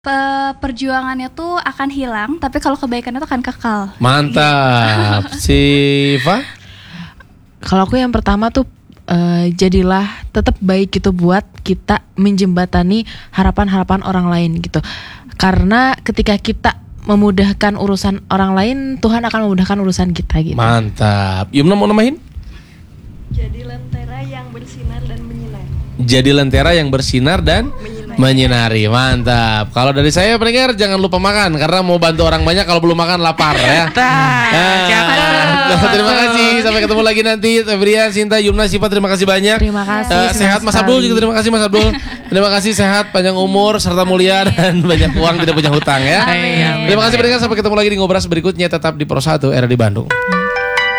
Perjuangannya tuh akan hilang, tapi kalau kebaikannya tuh akan kekal. Mantap. Siva? Kalau aku yang pertama tuh jadilah tetap baik gitu buat kita menjembatani harapan-harapan orang lain gitu. Karena ketika kita memudahkan urusan orang lain, Tuhan akan memudahkan urusan kita gitu. Mantap. Yumna mau namahin? Jadi lentera yang bersinar dan menyinari. Jadi lentera yang bersinar dan menyinari. Mantap. Kalau dari saya pendengar jangan lupa makan karena mau bantu orang banyak, kalau belum makan lapar ya. Terima kasih. Sampai ketemu lagi nanti. Febrian, Sinta, Yumna, Siva, terima kasih banyak. Terima kasih. Sehat Mas Abdul juga, terima kasih Mas Abdul. Terima kasih, sehat, panjang umur serta mulia dan banyak uang, tidak punya hutang ya. Amin. Terima kasih pendengar, sampai ketemu lagi di Ngobras berikutnya, tetap di Pro 1 RRI Bandung.